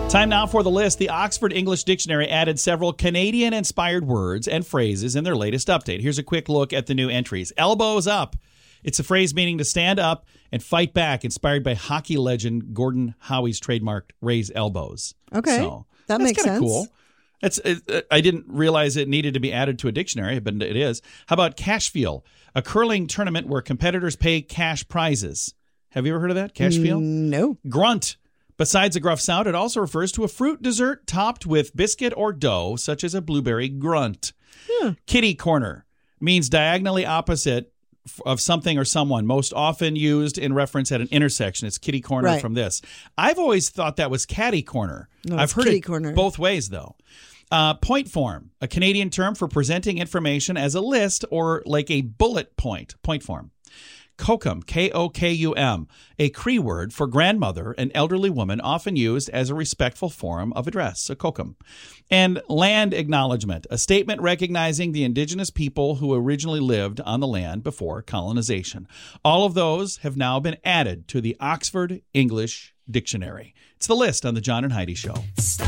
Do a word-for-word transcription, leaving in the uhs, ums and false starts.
Time now for the list. The Oxford English Dictionary added several Canadian-inspired words and phrases in their latest update. Here's a quick look at the new entries. Elbows up. It's a phrase meaning to stand up and fight back, inspired by hockey legend Gordon Howie's trademarked raise elbows. Okay, so, that that's makes sense. Cool. That's, it, I didn't realize it needed to be added to a dictionary, but it is. How about cash feel? A curling tournament where competitors pay cash prizes. Have you ever heard of that? Cash feel? No. Grunt. Besides a gruff sound, it also refers to a fruit dessert topped with biscuit or dough, such as a blueberry grunt. Hmm. Kitty corner means diagonally opposite of something or someone, most often used in reference at an intersection. It's kitty corner right. from this. I've always thought that was catty corner. No, I've heard kitty it corner. both ways, though. Uh, point form, a Canadian term for presenting information as a list or like a bullet point. Point form. Kokum, K O K U M, a Cree word for grandmother, an elderly woman often used as a respectful form of address, a kokum. And land acknowledgement, a statement recognizing the indigenous people who originally lived on the land before colonization. All of those have now been added to the Oxford English Dictionary. It's the list on the John and Heidi Show.